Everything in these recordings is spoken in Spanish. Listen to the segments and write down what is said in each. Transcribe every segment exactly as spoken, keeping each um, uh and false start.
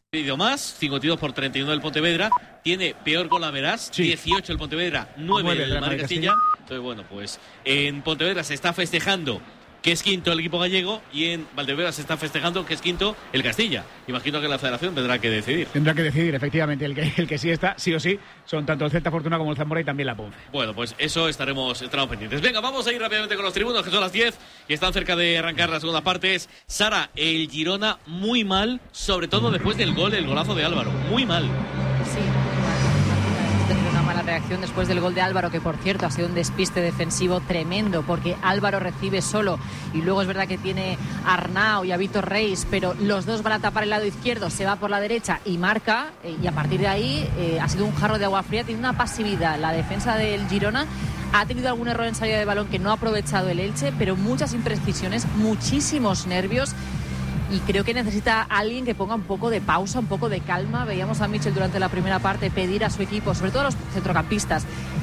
más, cincuenta y dos por treinta y uno del Pontevedra. Tiene peor gol average, sí. dieciocho el Pontevedra, nueve el Madrid Castilla. Entonces, bueno, pues en Pontevedra se está festejando que es quinto el equipo gallego, y en Valdebebas se está festejando que es quinto el Castilla. Imagino que la federación tendrá que decidir. Tendrá que decidir, efectivamente. El que, el que sí está, sí o sí, son tanto el Celta Fortuna como el Zamora y también la Ponce. Bueno, pues eso estaremos, estaremos pendientes. Venga, vamos a ir rápidamente con los tribunos, que son las diez y están cerca de arrancar la segunda parte. Es Sara, el Girona muy mal, sobre todo después del gol, el golazo de Álvaro. Muy mal. Sí. Una mala reacción después del gol de Álvaro, que por cierto ha sido un despiste defensivo tremendo, porque Álvaro recibe solo y luego es verdad que tiene a Arnau y a Víctor Reis, pero los dos van a tapar el lado izquierdo, se va por la derecha y marca, eh, y a partir de ahí eh, ha sido un jarro de agua fría. Tiene una pasividad la defensa del Girona. Ha tenido algún error en salida de balón que no ha aprovechado el Elche, pero muchas imprecisiones, muchísimos nervios. Y creo que necesita alguien que ponga un poco de pausa, un poco de calma. Veíamos a Michel durante la primera parte pedir a su equipo, sobre todo a los centrocampistas,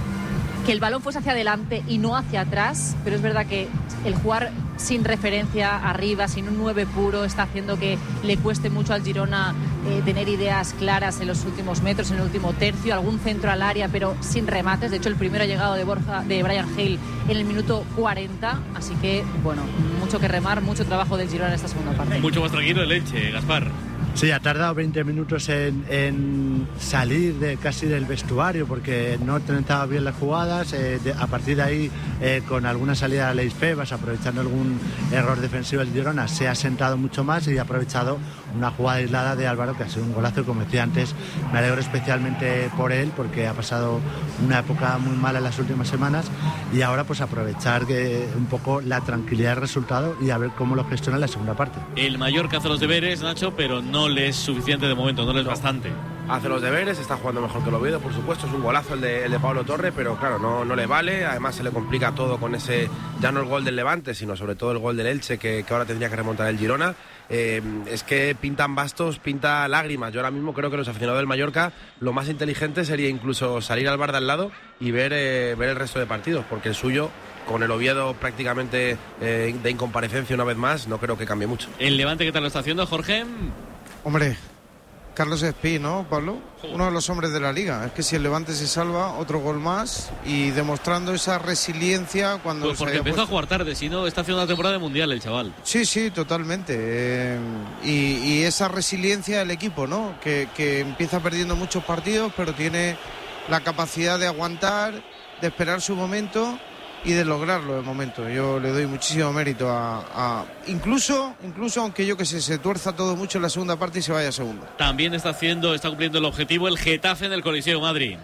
que el balón fuese hacia adelante y no hacia atrás. Pero es verdad que el jugar sin referencia arriba, sin un nueve puro, está haciendo que le cueste mucho al Girona eh, tener ideas claras en los últimos metros, en el último tercio, algún centro al área, pero sin remates. De hecho, el primero ha llegado de Borja, de Brian Hale en el minuto cuarenta. Así que, bueno, mucho que remar, mucho trabajo del Girona en esta segunda parte. Mucho más tranquilo el Elche, Gaspar. Sí, ha tardado veinte minutos en, en salir de casi del vestuario, porque no tentaba bien las jugadas. Eh, de, a partir de ahí, eh, con alguna salida de Leis Febas, aprovechando algún error defensivo del Girona, se ha sentado mucho más y ha aprovechado una jugada aislada de Álvaro, que ha sido un golazo. Y como decía antes, me alegro especialmente por él, porque ha pasado una época muy mala en las últimas semanas, y ahora pues aprovechar que, un poco la tranquilidad del resultado y a ver cómo lo gestiona en la segunda parte. El Mallorca hace los deberes, Nacho, pero no le es suficiente de momento, no le es no. bastante. Hace los deberes, está jugando mejor que el Oviedo, por supuesto, es un golazo el de, el de Pablo Torre, pero claro, no, no le vale. Además se le complica todo con ese, ya no el gol del Levante, sino sobre todo el gol del Elche, que, que ahora tendría que remontar el Girona. Eh, es que pintan bastos, pinta lágrimas. Yo ahora mismo creo que los aficionados del Mallorca, lo más inteligente sería incluso salir al bar de al lado y ver, eh, ver el resto de partidos, porque el suyo, con el Oviedo prácticamente eh, de incomparecencia una vez más, no creo que cambie mucho. ¿El Levante qué tal lo está haciendo, Jorge? Hombre, Carlos Espí, ¿no, Pablo? Uno de los hombres de la Liga. Es que si el Levante se salva, otro gol más, y demostrando esa resiliencia cuando... Pues porque se empezó puesto... a jugar tarde, si no está haciendo una temporada de mundial el chaval. Sí, sí, totalmente. Eh, y, y esa resiliencia del equipo, ¿no? Que, que empieza perdiendo muchos partidos, pero tiene la capacidad de aguantar, de esperar su momento y de lograrlo de momento. Yo le doy muchísimo mérito a, a incluso incluso aunque yo que sé, se tuerza todo mucho en la segunda parte y se vaya a segundo. También está haciendo, está cumpliendo el objetivo el Getafe en el Coliseo Madrid.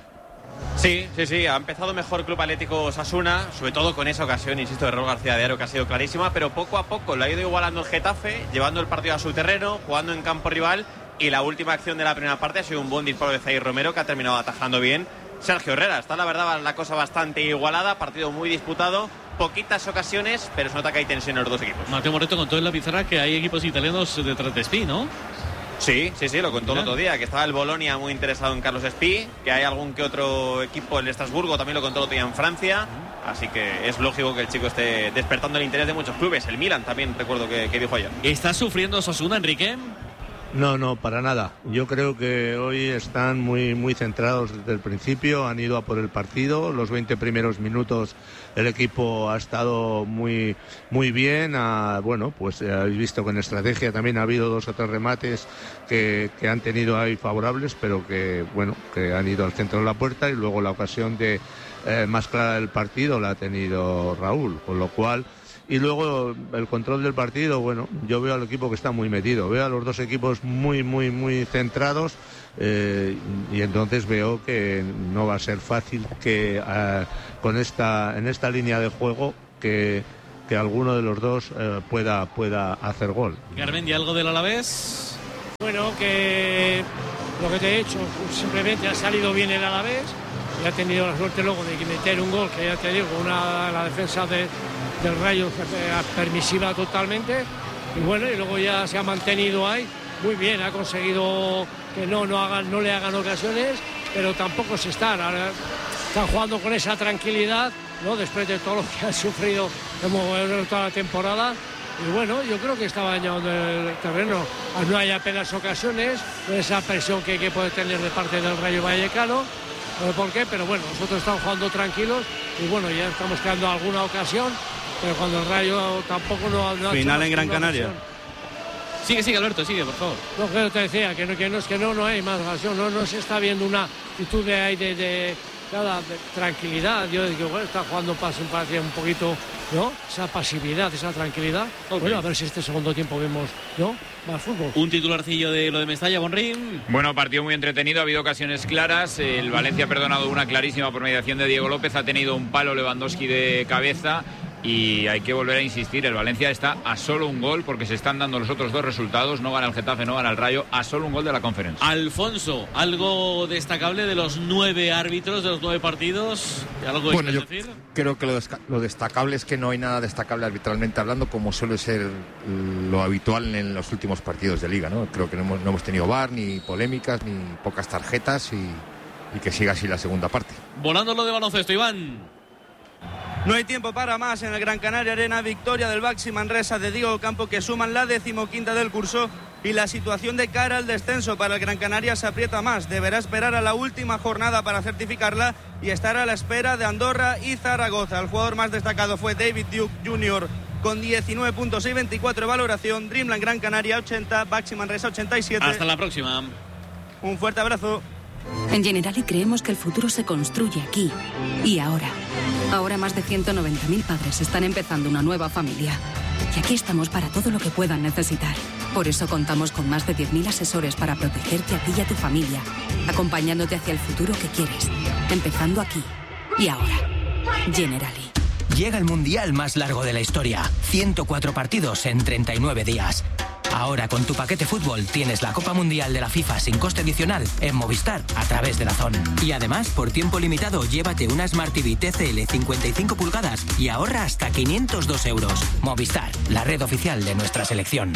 Sí, sí, sí, ha empezado mejor Club Atlético Osasuna, sobre todo con esa ocasión, insisto, de Raúl García de Aro, que ha sido clarísima, pero poco a poco lo ha ido igualando el Getafe, llevando el partido a su terreno, jugando en campo rival, y la última acción de la primera parte ha sido un buen disparo de Zaire Romero, que ha terminado atajando bien Sergio Herrera. Está la verdad la cosa bastante igualada, partido muy disputado, poquitas ocasiones, pero se nota que hay tensión en los dos equipos. Mateo Moreto contó en la pizarra que hay equipos italianos detrás de Espí, ¿no? Sí, sí, sí, lo contó el otro día, que estaba el Bolonia muy interesado en Carlos Espí, que hay algún que otro equipo, el Estrasburgo también lo contó el otro día en Francia, así que es lógico que el chico esté despertando el interés de muchos clubes. El Milan también recuerdo que, que dijo ayer. ¿Está sufriendo Osasuna, Enrique? No, no, para nada. Yo creo que hoy están muy, muy centrados desde el principio, han ido a por el partido. Los veinte primeros minutos el equipo ha estado muy, muy bien. Ah, bueno, pues eh, habéis visto que en estrategia también ha habido dos o tres remates que, que han tenido ahí favorables, pero que, bueno, que han ido al centro de la puerta, y luego la ocasión de eh, más clara del partido la ha tenido Raúl, con lo cual... Y luego el control del partido, bueno, yo veo al equipo que está muy metido, veo a los dos equipos muy, muy, muy centrados, eh, y entonces veo que no va a ser fácil que eh, con esta, en esta línea de juego que, que alguno de los dos eh, pueda, pueda hacer gol. Carmen, ¿y algo del Alavés? Bueno, que lo que te he dicho, simplemente ha salido bien el Alavés y ha tenido la suerte luego de meter un gol, que ya te digo, una la defensa de del Rayo permisiva totalmente, y bueno, y luego ya se ha mantenido ahí muy bien, ha conseguido que no, no, hagan, no le hagan ocasiones, pero tampoco se están, ahora están jugando con esa tranquilidad, ¿no? Después de todo lo que han sufrido en toda la temporada, y bueno, yo creo que estaba dañando el terreno. No hay apenas ocasiones, esa presión que, que puede tener de parte del Rayo Vallecano. ¿Por qué? Pero bueno, nosotros estamos jugando tranquilos y bueno, ya estamos creando alguna ocasión, pero cuando el Rayo tampoco no, no ha final en Gran Canaria. Ocasión. Sigue, sigue, Alberto, sigue, por favor. No, que te decía, que no, que no, es que no, no hay más ocasión, no, no se está viendo una actitud de, de, de, de, de tranquilidad. Yo digo, bueno, está jugando paso, un poquito, ¿no? Esa pasividad, esa tranquilidad. Okay. Bueno, a ver si este segundo tiempo vemos, ¿no? Más fútbol. Un titularcillo de lo de Mestalla, Bonrín. Bueno, partido muy entretenido, ha habido ocasiones claras. El Valencia ha perdonado una clarísima por mediación de Diego López, ha tenido un palo Lewandowski de cabeza. Y hay que volver a insistir, el Valencia está a solo un gol porque se están dando los otros dos resultados, no gana el Getafe, no gana el Rayo, a solo un gol de la Conference. Alfonso, ¿algo destacable de los nueve árbitros, de los nueve partidos? ¿Algo bueno, yo decir? Creo que lo, lo destacable es que no hay nada destacable arbitralmente hablando, como suele ser lo habitual en los últimos partidos de Liga, ¿no? Creo que no hemos, no hemos tenido V A R, ni polémicas, ni pocas tarjetas y, y que siga así la segunda parte. Volando lo de baloncesto, Iván. No hay tiempo para más en el Gran Canaria Arena, victoria del Baxi Manresa de Diego Campo, que suman la decimoquinta del curso, y la situación de cara al descenso para el Gran Canaria se aprieta más. Deberá esperar a la última jornada para certificarla y estar a la espera de Andorra y Zaragoza. El jugador más destacado fue David Duke junior con diecinueve puntos y veinticuatro de valoración. Dreamland Gran Canaria ochenta, Baxi Manresa ochenta y siete. Hasta la próxima. Un fuerte abrazo. En Generali creemos que el futuro se construye aquí y ahora. Ahora más de ciento noventa mil padres están empezando una nueva familia. Y aquí estamos para todo lo que puedan necesitar. Por eso contamos con más de diez mil asesores para protegerte a ti y a tu familia, acompañándote hacia el futuro que quieres, empezando aquí y ahora. Generali. Llega el mundial más largo de la historia. ciento cuatro partidos en treinta y nueve días. Ahora con tu paquete fútbol tienes la Copa Mundial de la FIFA sin coste adicional en Movistar a través de DAZN. Y además, por tiempo limitado, llévate una Smart T V T C L cincuenta y cinco pulgadas y ahorra hasta quinientos dos euros. Movistar, la red oficial de nuestra selección.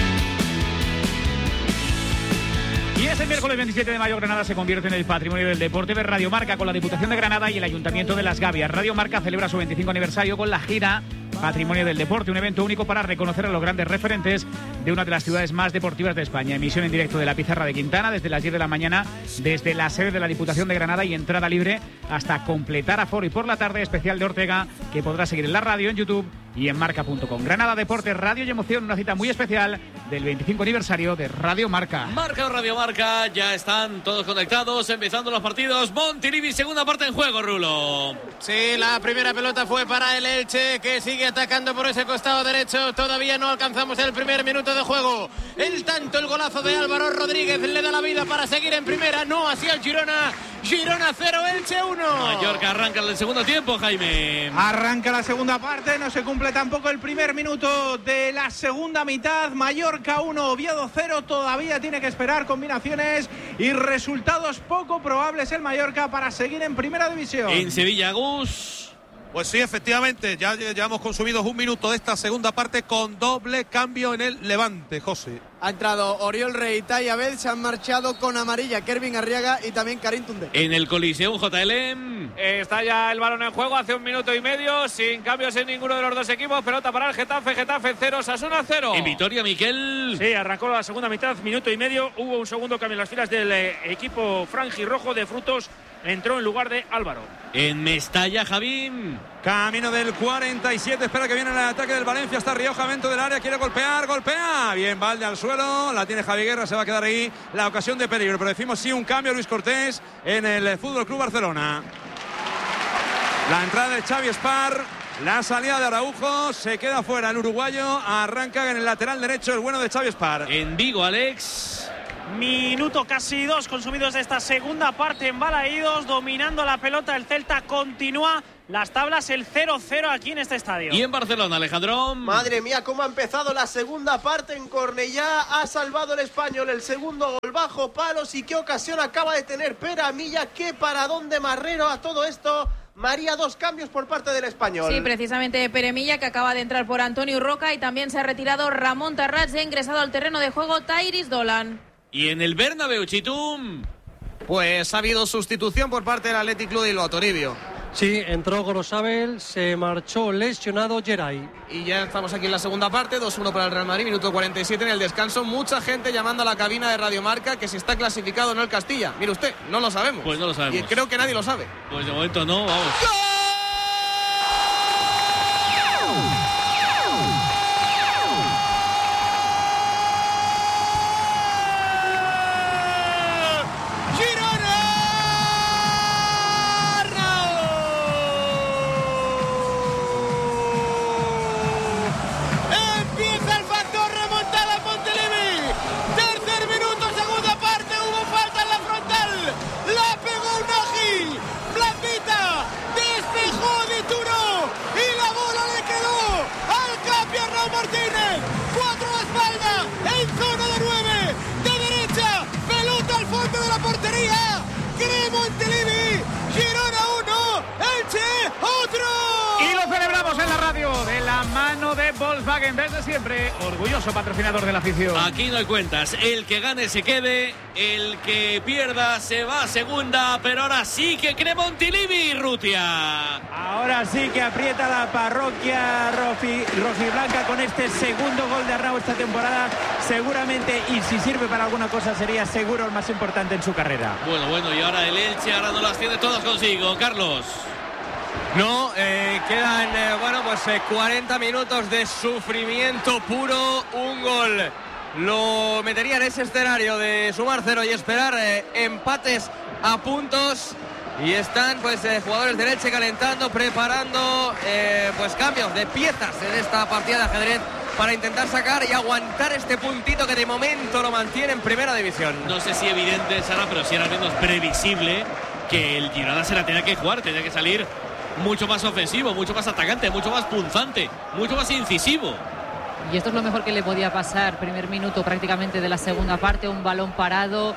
Y este miércoles veintisiete de mayo Granada se convierte en el patrimonio del deporte de Radio Marca con la Diputación de Granada y el Ayuntamiento de Las Gavias. Radio Marca celebra su veinticinco aniversario con la gira Patrimonio del Deporte, un evento único para reconocer a los grandes referentes de una de las ciudades más deportivas de España. Emisión en directo de la Pizarra de Quintana desde las diez de la mañana desde la sede de la Diputación de Granada y entrada libre hasta completar aforo. Y por la tarde especial de Ortega que podrá seguir en la radio, en YouTube y en marca punto com. Granada Deporte, Radio y Emoción, una cita muy especial del veinticinco aniversario de Radio Marca. Marca o Radio Marca, ya están todos conectados, empezando los partidos. Montilivi, segunda parte en juego, Rulo. Sí, la primera pelota fue para el Elche, que sigue atacando por ese costado derecho. Todavía no alcanzamos el primer minuto de juego. El tanto, el golazo de Álvaro Rodríguez le da la vida para seguir en primera. No hacia el Girona. Girona cero, Elche uno. Mallorca arranca el segundo tiempo, Jaime. Arranca la segunda parte, no se cumple tampoco el primer minuto de la segunda mitad. Mallorca uno, Oviedo cero. Todavía tiene que esperar combinaciones y resultados poco probables el Mallorca para seguir en primera división. En Sevilla, Gus. Pues sí, efectivamente, ya llevamos consumidos un minuto de esta segunda parte con doble cambio en el Levante, José. Ha entrado Oriol Rey y Tai Abed, se han marchado con amarilla Kervin Arriaga y también Karim Tunde. En el Coliseum, J L M. Eh, está ya el balón en juego hace un minuto y medio, sin cambios en ninguno de los dos equipos. Pelota para el Getafe, Getafe cero, Osasuna cero. En Vitoria, Miquel. Sí, arrancó la segunda mitad, minuto y medio. Hubo un segundo cambio en las filas del eh, equipo franjirrojo de Frutos. Entró en lugar de Álvaro. En Mestalla, Javín. Camino del cuarenta y siete, espera que viene el ataque del Valencia, está Rioja dentro del área, quiere golpear, golpea, bien, Valde al suelo, la tiene Javi Guerra, se va a quedar ahí la ocasión de peligro, pero decimos sí un cambio, Luis Cortés, en el F C Barcelona. La entrada de Xavi Espar, la salida de Araujo, se queda fuera el uruguayo, arranca en el lateral derecho el bueno de Xavi Espar. En Vigo, Alex. Minuto casi dos consumidos de esta segunda parte en Balaídos, dominando la pelota, el Celta continúa las tablas, el cero cero aquí en este estadio. Y en Barcelona, Alejandro. Madre mía, cómo ha empezado la segunda parte en Cornellá, ha salvado el Español, el segundo gol bajo palos y qué ocasión acaba de tener Peramilla, qué paradón de Marrero a todo esto. María, dos cambios por parte del Español. Sí, precisamente Peremilla, que acaba de entrar por Antonio Roca, y también se ha retirado Ramón Tarrats y ha ingresado al terreno de juego Tairis Dolan. Y en el Bernabéu, Chitum. Pues ha habido sustitución por parte del Athletic Club de Bilbao, Toribio. Sí, entró Gorosabel, se marchó lesionado Geray. Y ya estamos aquí en la segunda parte, dos uno para el Real Madrid, minuto cuarenta y siete en el descanso. Mucha gente llamando a la cabina de Radio Marca que si está clasificado o no el Castilla. Mire usted, no lo sabemos. Pues no lo sabemos. Y creo que nadie lo sabe. Pues de momento no, vamos. Martínez, cuatro a espalda, en zona de nueve, de derecha, pelota al fondo de la portería, Gremo Montilivi, Girona uno, Elche otro. Y lo celebramos en la radio de la mano de Volkswagen desde siempre, orgulloso patrocinador de la afición. Aquí no hay cuentas, el que gane se quede, el que pierda se va a segunda, pero ahora sí que Gremo Montilivi, Rutia. Ahora sí que aprieta la parroquia roji, rojiblanca con este segundo gol de Arnau esta temporada, seguramente, y si sirve para alguna cosa sería seguro el más importante en su carrera. Bueno, bueno, y ahora el Elche, ahora no las tiene todas consigo, Carlos. No, eh, quedan, eh, bueno, pues eh, cuarenta minutos de sufrimiento puro, un gol lo metería en ese escenario de sumar cero y esperar eh, empates a puntos. Y están pues eh, jugadores de Elche calentando, preparando eh, pues cambios de piezas en esta partida de ajedrez para intentar sacar y aguantar este puntito que de momento lo mantiene en primera división. No sé si evidente, Sara, pero sí era al menos previsible que el Girona se la tenía que jugar, tenía que salir mucho más ofensivo, mucho más atacante, mucho más punzante, mucho más incisivo. Y esto es lo mejor que le podía pasar. Primer minuto prácticamente de la segunda parte, un balón parado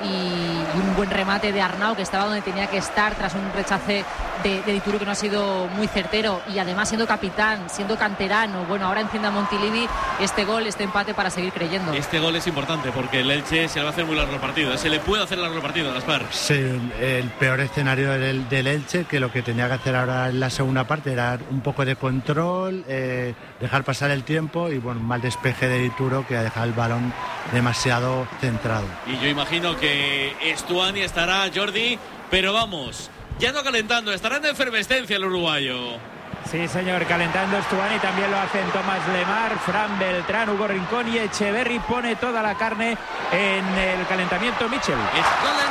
y un buen remate de Arnau, que estaba donde tenía que estar tras un rechace de, de Dituro que no ha sido muy certero, y además siendo capitán, siendo canterano. Bueno, ahora enciende a Montilivi este gol, este empate para seguir creyendo. Este gol es importante porque el Elche se le va a hacer muy largo el partido, se le puede hacer largo el partido, Gaspar. Sí, el peor escenario del, del Elche, que lo que tenía que hacer ahora en la segunda parte era un poco de control, eh, dejar pasar el tiempo y bueno, un mal despeje de Dituro que ha dejado el balón demasiado centrado. Y yo imagino que Estuani estará, Jordi, pero vamos, ya no calentando, estará en efervescencia el uruguayo. Sí, señor, calentando Estuani, también lo hacen Tomás Lemar, Fran Beltrán, Hugo Rincón y Echeverri. Pone toda la carne en el calentamiento Michel. Es gol del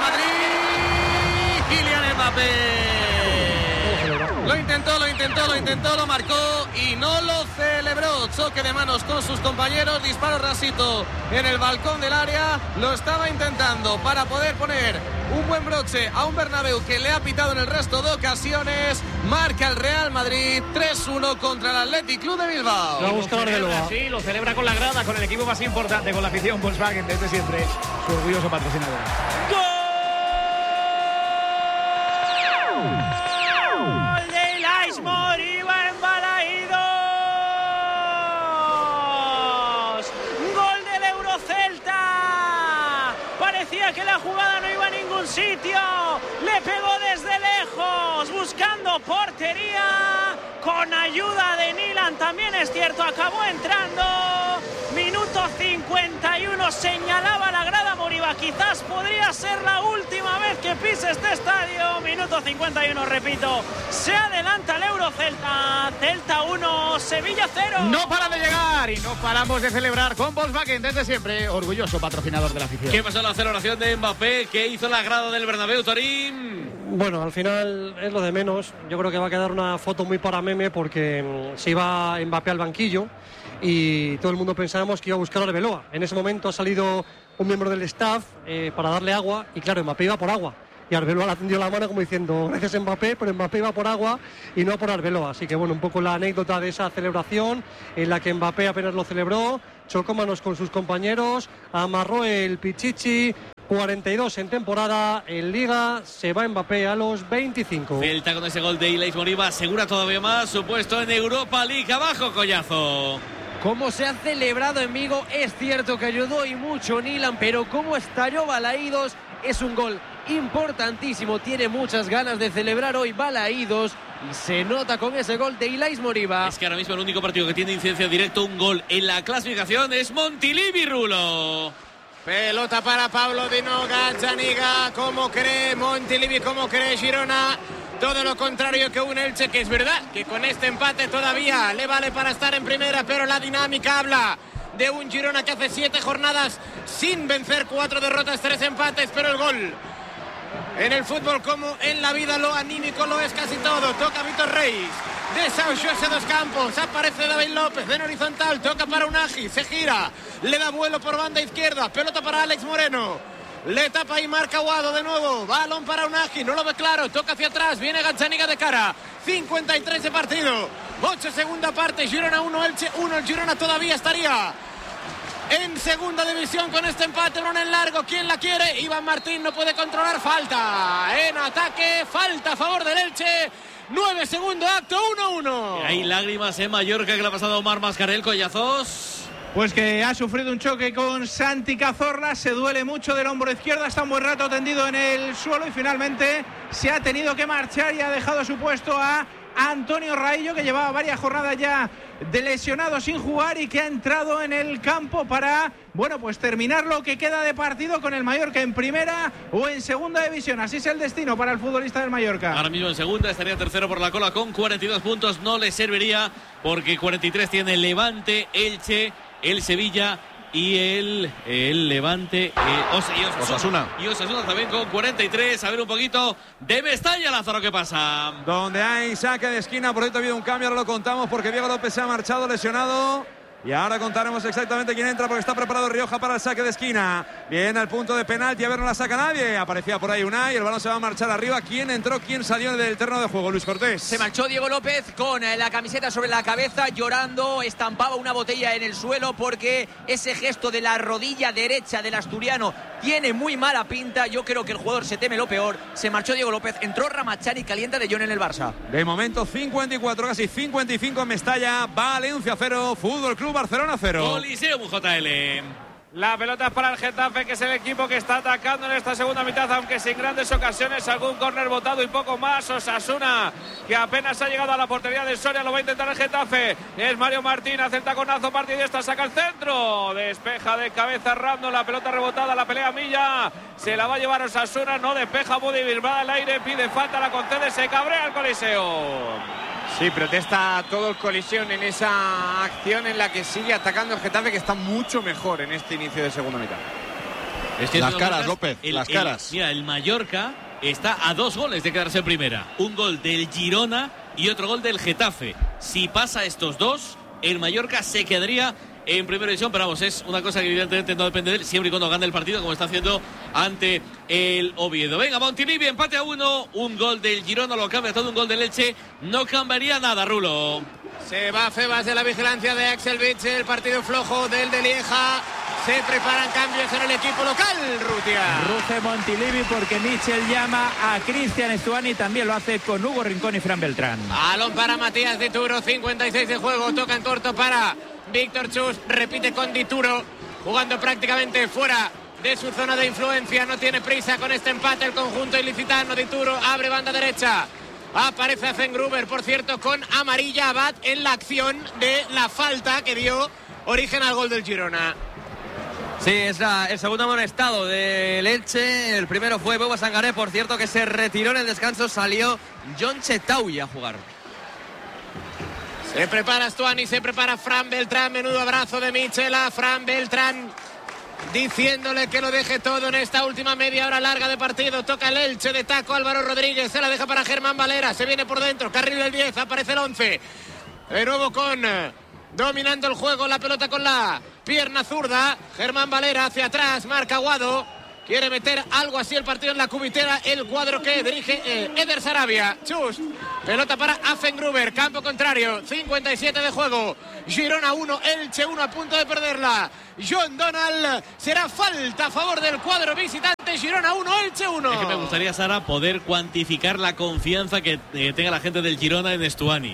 Madrid, Kylian Mbappé. Lo intentó, lo intentó, lo intentó, lo marcó y no lo celebró. Choque de manos con sus compañeros, disparo rasito en el balcón del área. Lo estaba intentando para poder poner un buen broche a un Bernabéu que le ha pitado en el resto de ocasiones. Marca el Real Madrid tres uno contra el Athletic Club de Bilbao. Lo celebra, sí, lo celebra con la grada, con el equipo más importante, con la afición Volkswagen desde siempre, su orgulloso patrocinador. ¡Gol! Moriba en Balaídos. Gol del Eurocelta. Parecía que la jugada no iba a ningún sitio. Le pegó desde lejos, buscando portería. Con ayuda de Nilan, también es cierto, acabó entrando. Minuto cincuenta y uno, señalaba la grada Moriba. Quizás podría ser la última vez que pise este estadio. Minuto cincuenta y uno, repito. Se adelanta el Eurocelta. Celta uno, Sevilla cero. No para de llegar y no paramos de celebrar con Volkswagen desde siempre, orgulloso patrocinador de la afición. ¿Qué pasó en la celebración de Mbappé? ¿Qué hizo la grada del Bernabéu, Torín? Bueno, al final es lo de menos. Yo creo que va a quedar una foto muy para meme porque se iba Mbappé al banquillo y todo el mundo pensábamos que iba a buscar a Arbeloa. En ese momento ha salido un miembro del staff eh, para darle agua y claro, Mbappé iba por agua. Y Arbeloa le atendió la mano como diciendo gracias Mbappé, pero Mbappé iba por agua y no por Arbeloa. Así que bueno, un poco la anécdota de esa celebración en la que Mbappé apenas lo celebró, chocó manos con sus compañeros, amarró el pichichi. cuarenta y dos en temporada, en Liga se va Mbappé a los veinticinco. Celta con ese gol de Ilaix Moriba asegura todavía más su puesto en Europa League. Abajo, Collazo. Como se ha celebrado en Vigo, es cierto que ayudó y mucho Nilan, pero como estalló Balaídos, es un gol importantísimo. Tiene muchas ganas de celebrar hoy Balaídos y se nota con ese gol de Ilais Moriba. Es que ahora mismo el único partido que tiene incidencia directa, un gol en la clasificación, es Montilivi, Rulo. Pelota para Pablo Dino Gazzaniga. ¿Cómo cree Montilivi? ¿Cómo cree Girona? Todo lo contrario que un Elche, que es verdad que con este empate todavía le vale para estar en primera, pero la dinámica habla de un Girona que hace siete jornadas sin vencer, cuatro derrotas, tres empates, pero el gol en el fútbol como en la vida, lo anímico lo es casi todo. Toca Víctor Reis, desahució dos campos, aparece David López en horizontal, toca para Unagi, se gira, le da vuelo por banda izquierda, pelota para Alex Moreno, le tapa y marca Aguado de nuevo, balón para Unagi, no lo ve claro, toca hacia atrás, viene Gazzaniga de cara, cincuenta y tres de partido, ocho segunda parte, Girona uno, Elche uno, el Girona todavía estaría en segunda división con este empate, balón en largo, ¿quién la quiere? Iván Martín no puede controlar, falta en ataque, falta a favor del Elche, nueve segundo acto, uno uno. Hay lágrimas en Mallorca, que le ha pasado a Omar Mascarell, Collazos. Pues que ha sufrido un choque con Santi Cazorla, se duele mucho del hombro izquierdo, está un buen rato tendido en el suelo y finalmente se ha tenido que marchar y ha dejado su puesto a Antonio Raillo, que llevaba varias jornadas ya de lesionado sin jugar y que ha entrado en el campo para, bueno, pues terminar lo que queda de partido con el Mallorca en primera o en segunda división. Así es el destino para el futbolista del Mallorca. Ahora mismo en segunda, estaría tercero por la cola con cuarenta y dos puntos, no le serviría porque cuarenta y tres tiene el Levante, Elche, el Sevilla y el, el Levante eh, Os, y Osasuna. Osasuna. Y Osasuna también con cuarenta y tres. A ver un poquito de Mestalla, Lázaro, ¿qué pasa? Donde hay saque de esquina, por cierto ha habido un cambio, ahora lo contamos porque Diego López se ha marchado lesionado. Y ahora contaremos exactamente quién entra porque está preparado Rioja para el saque de esquina. Bien al punto de penalti, a ver, no la saca nadie. Aparecía por ahí Unai, el balón se va a marchar arriba. ¿Quién entró? ¿Quién salió del terreno de juego? Luis Cortés. Se marchó Diego López con la camiseta sobre la cabeza, llorando, estampaba una botella en el suelo porque ese gesto de la rodilla derecha del asturiano tiene muy mala pinta. Yo creo que el jugador se teme lo peor. Se marchó Diego López, entró Ramachani, calienta de Jong en el Barça. De momento cincuenta y cuatro, casi cincuenta y cinco en Mestalla. Valencia cero, Fútbol Club Barcelona cero. Coliseum J L. La pelota es para el Getafe, que es el equipo que está atacando en esta segunda mitad, aunque sin grandes ocasiones, algún córner botado y poco más. Osasuna, que apenas ha llegado a la portería de Soria, lo va a intentar el Getafe. Es Mario Martín, hace el taconazo, partido esta, saca el centro, despeja de cabeza Rando, la pelota rebotada, la pelea Milla, se la va a llevar Osasuna, no despeja Budi Bilbao al aire, pide falta, la concede, se cabrea el Coliseo. Sí, protesta todo el Colisión en esa acción en la que sigue atacando el Getafe, que está mucho mejor en este inicio de segunda mitad. Es que las es caras, López, el, las el, caras. Mira, el Mallorca está a dos goles de quedarse en primera. Un gol del Girona y otro gol del Getafe. Si pasa estos dos, el Mallorca se quedaría en primera división, pero vamos, es una cosa que evidentemente no depende de él, siempre y cuando gane el partido, como está haciendo ante el Oviedo. Venga, Montilivi, empate a uno, un gol del Girona, lo cambia todo, un gol del Elche, no cambiaría nada, Rulo. Se va Febas de la vigilancia de Axel Witsel, el partido flojo del de Lieja. Se preparan cambios en el equipo local, Rutia. Ruge Montilivi porque Michel llama a Cristian Estuani, también lo hace con Hugo Rincón y Fran Beltrán. Balón para Matías Dituro, cincuenta y seis de juego, toca en corto para Víctor Chus, repite con Dituro, jugando prácticamente fuera de su zona de influencia, no tiene prisa con este empate el conjunto ilicitano. Dituro abre banda derecha, aparece Azengruber, por cierto, con amarilla Abad en la acción de la falta que dio origen al gol del Girona. Sí, es la, el segundo amonestado del Elche. El primero fue Bebo Sangaré, por cierto, que se retiró en el descanso. Salió John Chetaui a jugar. Se prepara Stuani, se prepara Fran Beltrán. Menudo abrazo de Michel a Fran Beltrán, diciéndole que lo deje todo en esta última media hora larga de partido. Toca el Elche de taco Álvaro Rodríguez, se la deja para Germán Valera, se viene por dentro, carril del diez, aparece el once. De nuevo con dominando el juego, la pelota con la pierna zurda. Germán Valera hacia atrás, marca Aguado. Quiere meter algo así el partido en la cubitera, el cuadro que dirige eh, Eder Sarabia. Chus, pelota para Azengruber, campo contrario, cincuenta y siete de juego. Girona uno, Elche uno, a punto de perderla. John Donald, será falta a favor del cuadro visitante. Girona uno, Elche uno. Es que me gustaría, Sara, poder cuantificar la confianza que eh, tenga la gente del Girona en Estuani.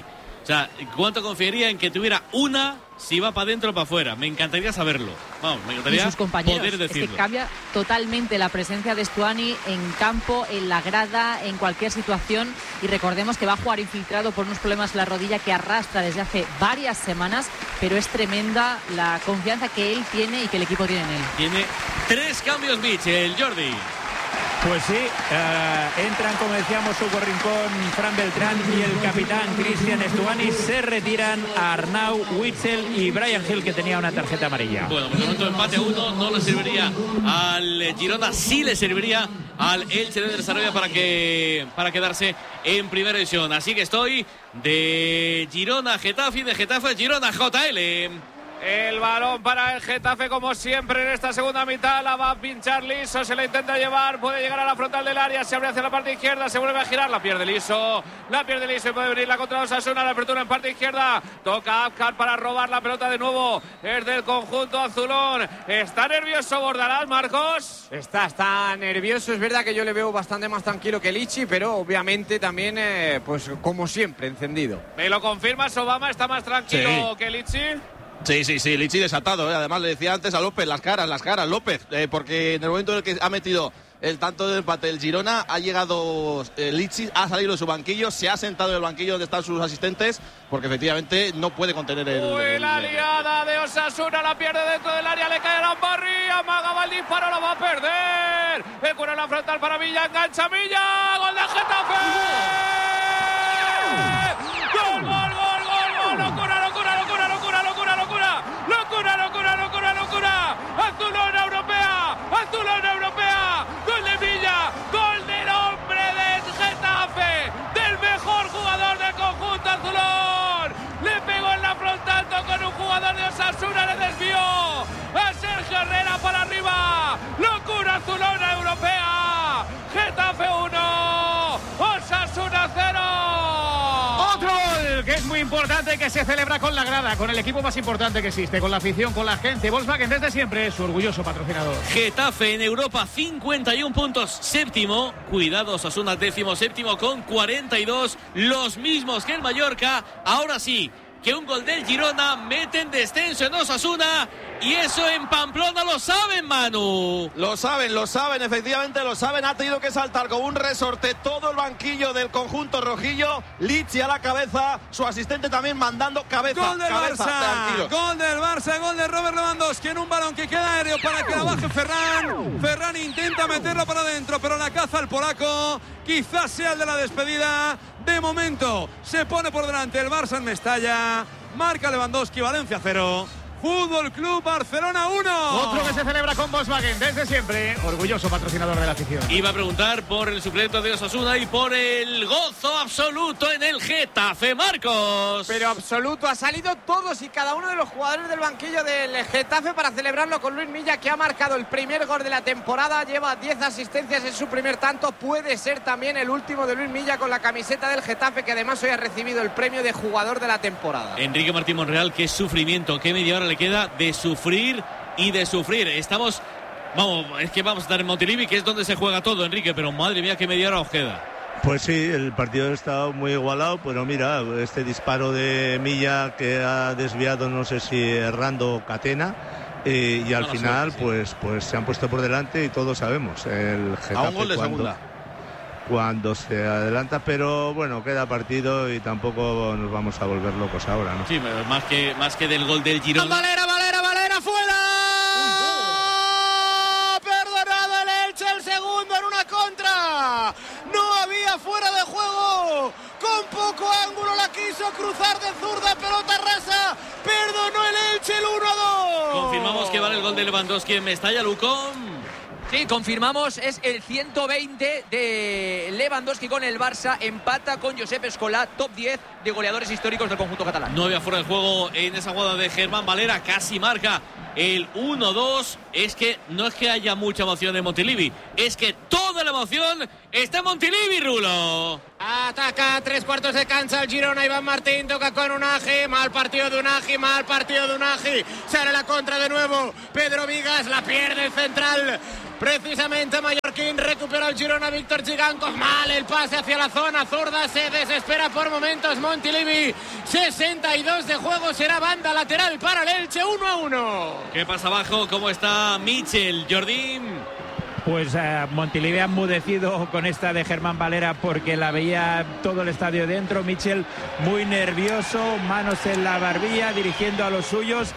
O sea, ¿cuánto confiaría en que tuviera una si va para adentro o para afuera? Me encantaría saberlo. Vamos, me encantaría y sus compañeros. poder decirlo. Es que cambia totalmente la presencia de Stuani en campo, en la grada, en cualquier situación. Y recordemos que va a jugar infiltrado por unos problemas en la rodilla que arrastra desde hace varias semanas, pero es tremenda la confianza que él tiene y que el equipo tiene en él. Tiene tres cambios, Mitch, el Jordi. Pues sí, uh, entran, como decíamos, Hugo Rincón, Fran Beltrán y el capitán Cristian Stuani. Se retiran a Arnau, Witsel y Brian Hill, que tenía una tarjeta amarilla. Bueno, por el momento empate a uno, no le serviría al Girona, sí le serviría al Elche de Desarrollo para que para quedarse en primera división. Así que estoy de Girona a Getafe y de Getafe a Girona J L. El balón para el Getafe, como siempre en esta segunda mitad. La va a pinchar Liso, se la intenta llevar, puede llegar a la frontal del área, se abre hacia la parte izquierda, se vuelve a girar, la pierde Liso, la pierde Liso y puede venir la contra Osasuna. La apertura en parte izquierda, toca Abkar para robar la pelota de nuevo, es del conjunto azulón. ¿Está nervioso Bordalás, Marcos? Está, está nervioso, es verdad que yo le veo bastante más tranquilo que Lichi, pero obviamente también, eh, pues como siempre, encendido. ¿Me lo confirmas, Obama? ¿Está más tranquilo sí. que Lichi? Sí, sí, sí, Lichi desatado, ¿eh? Además le decía antes a López, las caras, las caras, López, eh, porque en el momento en el que ha metido el tanto de empate el Girona, ha llegado eh, Lichi, ha salido de su banquillo, se ha sentado en el banquillo donde están sus asistentes, porque efectivamente no puede contener el... Uy, el, la el, liada de Osasuna, la pierde dentro del área, le cae a Lambarri, amaga el disparo, la va a perder. El cura en la frontal para Villa, engancha Villa, gol de Getafe. ¡Gol, gol, gol, gol, gol! ¡Locura, locura, locura, locura, locura, locura! ¡Locura, locura, locura, locura! ¡Azulona europea! ¡Azulona europea! ¡Gol de Villa! ¡Gol del hombre del Getafe! ¡Del mejor jugador del conjunto azulón! ¡Le pegó en la frontal con un jugador de Osasuna! ¡Le desvió! ¡A Sergio Herrera para arriba! ¡Locura azulona europea! ¡Getafe uno! ¡Osasuna cero! Otro gol que es muy importante, que se celebra con la grada, con el equipo más importante que existe, con la afición, con la gente. Volkswagen desde siempre, su orgulloso patrocinador. Getafe en Europa, cincuenta y uno puntos, séptimo. Cuidado, Osasuna décimo séptimo con cuarenta y dos, los mismos que el Mallorca. Ahora sí, que un gol del Girona mete en descenso en Osasuna, y eso en Pamplona lo saben, Manu. Lo saben, lo saben, efectivamente lo saben. Ha tenido que saltar con un resorte todo el banquillo del conjunto rojillo. Lichi a la cabeza, su asistente también mandando cabeza. Gol del cabeza, Barça, tranquilo. gol del Barça, gol de Robert Lewandowski en un balón que queda aéreo para que la baje Ferran. Ferran intenta meterlo para adentro, pero la caza el polaco. Quizás sea el de la despedida. De momento se pone por delante el Barça en Mestalla. Marca Lewandowski, Valencia cero. Fútbol Club Barcelona uno. Otro que se celebra con Volkswagen desde siempre, orgulloso patrocinador de la afición. Iba a preguntar por el suplente de Osasuna y por el gozo absoluto en el Getafe, Marcos. Pero absoluto, ha salido todos y cada uno de los jugadores del banquillo del Getafe para celebrarlo con Luis Milla, que ha marcado el primer gol de la temporada, lleva diez asistencias en su primer tanto, puede ser también el último de Luis Milla con la camiseta del Getafe, que además hoy ha recibido el premio de jugador de la temporada. Enrique Martín Monreal, qué sufrimiento, qué media hora le queda de sufrir y de sufrir. Estamos, vamos, es que vamos a estar en Montilivi, que es donde se juega todo, Enrique, pero madre mía, qué media hora os queda. Pues sí, el partido está muy igualado, pero mira, este disparo de Milla que ha desviado, no sé si errando Catena, eh, y al no, final suerte, sí. pues, pues se han puesto por delante y todos sabemos, el Getafe a un gol de cuando, segunda. cuando se adelanta, pero bueno, queda partido y tampoco nos vamos a volver locos ahora, ¿no? Sí, más que, más que del gol del Girona. Valera, Valera, Valera, fuera. Perdonado el Elche, el segundo en una contra. No había fuera de juego. Con poco ángulo la quiso cruzar de zurda, pelota rasa. Perdonó el Elche el uno a dos. Confirmamos que vale el gol de Lewandowski en Mestalla, Lucón. Sí, confirmamos, es el ciento veinte de Lewandowski con el Barça, empata con Josep Escolà, top diez de goleadores históricos del conjunto catalán. No había fuera de juego en esa jugada de Germán Valera, casi marca el uno dos. Es que no es que haya mucha emoción en Montilivi, es que toda la emoción está en Montilivi, Rulo. Ataca tres cuartos de cancha el Girona, Iván Martín toca con Unagi, mal partido de Unagi, mal partido de Unagi, sale la contra de nuevo, Pedro Vigas, la pierde el central. Precisamente Mallorquín recupera el el Girona, Víctor Gigankov, mal el pase hacia la zona zurda, se desespera por momentos Montilivi. sesenta y dos de juego, será banda lateral para el Elche, uno a uno. ¿Qué pasa abajo? ¿Cómo está Michel? Jordi. Pues uh, Montilivi ha enmudecido con esta de Germán Valera porque la veía todo el estadio dentro. Michel muy nervioso, manos en la barbilla, dirigiendo a los suyos,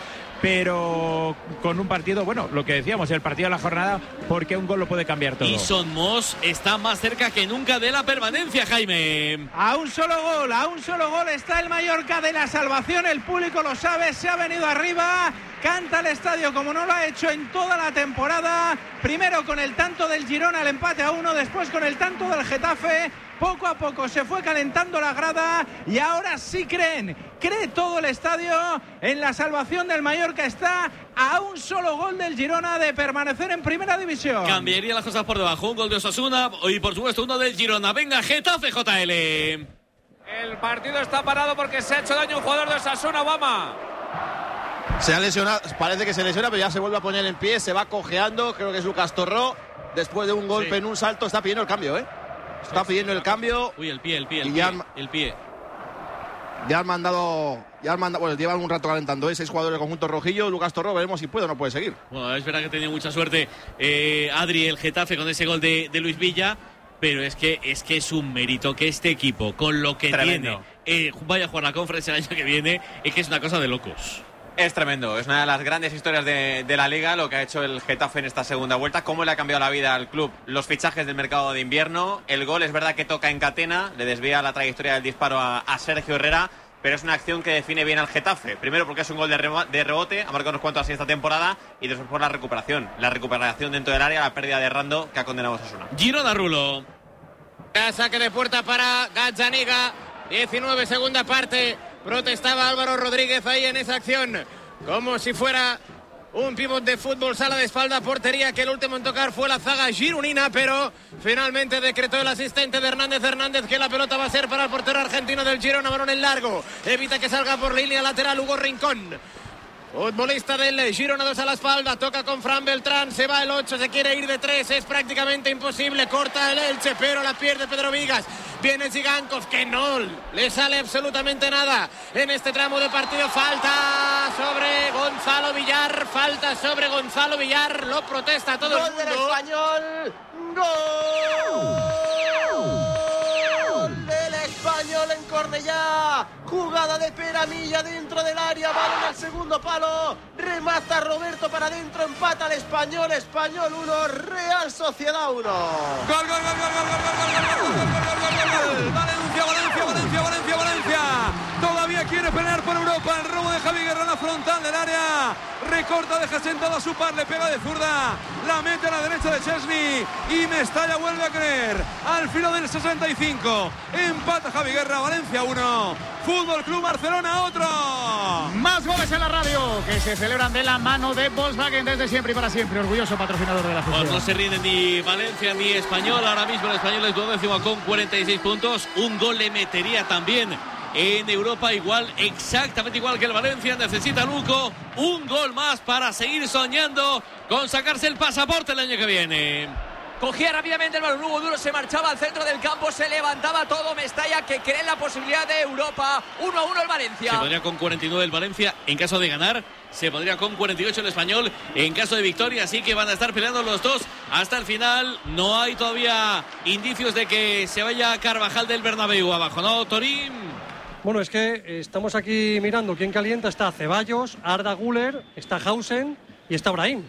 pero con un partido, bueno, lo que decíamos, el partido de la jornada, porque un gol lo puede cambiar todo. Y Son Moss está más cerca que nunca de la permanencia, Jaime. A un solo gol, a un solo gol está el Mallorca de la salvación, el público lo sabe, se ha venido arriba, canta el estadio como no lo ha hecho en toda la temporada, primero con el tanto del Girona, el empate a uno, después con el tanto del Getafe. Poco a poco se fue calentando la grada y ahora sí creen, cree todo el estadio en la salvación del Mallorca. Está a un solo gol del Girona de permanecer en primera división. Cambiaría las cosas por debajo, un gol de Osasuna y por supuesto uno del Girona. Venga, Getafe, J L. El partido está parado porque se ha hecho daño un jugador de Osasuna, Obama. Se ha lesionado, parece que se lesiona, pero ya se vuelve a poner en pie, se va cojeando, creo que es Lucas Torró. Después de un golpe sí. en un salto, está pidiendo el cambio, ¿eh? Está pidiendo el cambio. Uy, el pie, el pie, el y pie, ya han, el pie. Ya han mandado, ya han mandado, bueno, llevan un rato calentando, ¿eh? Seis jugadores del conjunto rojillo. Lucas Torró, veremos si puede o no puede seguir. Bueno, es verdad que tenía mucha suerte eh, Adri, el Getafe, con ese gol de, de Luis Villa, pero es que, es que es un mérito que este equipo, con lo que Tremendo. tiene, eh, vaya a jugar la Conference el año que viene, es que es una cosa de locos. Es tremendo, es una de las grandes historias de, de la Liga, lo que ha hecho el Getafe en esta segunda vuelta, cómo le ha cambiado la vida al club, los fichajes del mercado de invierno, el gol es verdad que toca en catena, le desvía la trayectoria del disparo a, a Sergio Herrera, pero es una acción que define bien al Getafe, primero porque es un gol de, re, de rebote, ha marcado unos cuantos así esta temporada, y después por la recuperación, la recuperación dentro del área, la pérdida de Rando que ha condenado a Osasuna. Girona, Rulo. Saque de puerta para Gazzaniga, diecinueve, segunda parte. Protestaba Álvaro Rodríguez ahí en esa acción, como si fuera un pívot de fútbol, sala de espalda, portería, que el último en tocar fue la zaga gironina, pero finalmente decretó el asistente de Hernández Hernández que la pelota va a ser para el portero argentino del Girona, balón en largo, evita que salga por línea lateral Hugo Rincón. Futbolista del Girona, dos a la espalda, toca con Fran Beltrán, se va el ocho, se quiere ir de tres, es prácticamente imposible, corta el Elche, pero la pierde Pedro Vigas. Viene Gigankov, que no le sale absolutamente nada en este tramo de partido. Falta sobre Gonzalo Villar, falta sobre Gonzalo Villar, lo protesta todo Gol el mundo. Del Español, gol del Español en Cornellá, jugada de Peramilla dentro del área, balón al segundo palo, remata Roberto para adentro, empata el Español, Español uno, Real Sociedad uno. Gol, gol, gol, gol, gol, gol, gol, gol, gol, gol, gol, Valencia, Valencia, Valencia, Valencia, Valencia. Todavía quiere pelear por Europa. El robo de Javi Guerra en la frontal del área. Recorta, deja sentado a su par, le pega de zurda. La mete a la derecha de Chesney. Y Mestalla vuelve a creer. Al filo del sesenta y cinco. Empata Javi Guerra, Valencia uno. Fútbol Club Barcelona otro. Más goles en la radio que se celebran de la mano de Volkswagen desde siempre y para siempre. Orgulloso patrocinador de la fusión. Pues no se rinde ni Valencia ni Español. Ahora mismo el Español es duodécimo con cuarenta y seis puntos. Un gol le metería también en Europa, igual, exactamente igual que el Valencia. Necesita Luco un gol más para seguir soñando con sacarse el pasaporte el año que viene. Cogía rápidamente el balón, Hugo Duro se marchaba al centro del campo, se levantaba todo Mestalla, que cree en la posibilidad de Europa. uno a uno el Valencia. Se pondría con cuarenta y nueve el Valencia en caso de ganar, se pondría con cuarenta y ocho el Español en caso de victoria, así que van a estar peleando los dos hasta el final. No hay todavía indicios de que se vaya Carvajal del Bernabéu abajo, ¿no, Torín? Bueno, es que estamos aquí mirando quién calienta. Está Ceballos, Arda Güler, está Hausen y está Brahim.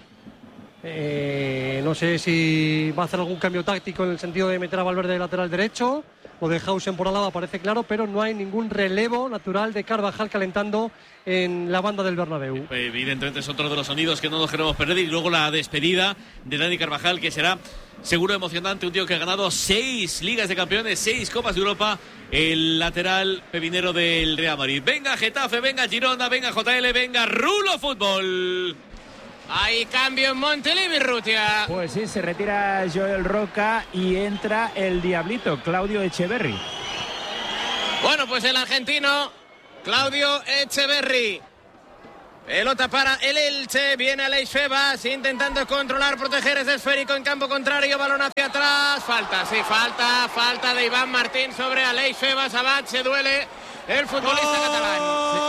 Eh, no sé si va a hacer algún cambio táctico en el sentido de meter a Valverde de lateral derecho o de Hausen por al lado, parece claro, pero no hay ningún relevo natural de Carvajal calentando en la banda del Bernabéu. Evidentemente es otro de los sonidos que no nos queremos perder, y luego la despedida de Dani Carvajal, que será seguro emocionante. Un tío que ha ganado seis Ligas de Campeones, seis Copas de Europa, el lateral pepinero del Real Madrid. Venga Getafe, venga Girona, venga J L, venga Rulo Fútbol. Hay cambio en Montilivi, Rutia. Pues sí, se retira Joel Roca y entra el diablito, Claudio Echeverri. Bueno, pues el argentino Claudio Echeverri. Pelota para el Elche, viene Aleix Febas intentando controlar, proteger ese esférico en campo contrario, balón hacia atrás, falta, sí, falta, falta de Iván Martín sobre Aleix Febas. Abad se duele el futbolista ¡Gol! catalán.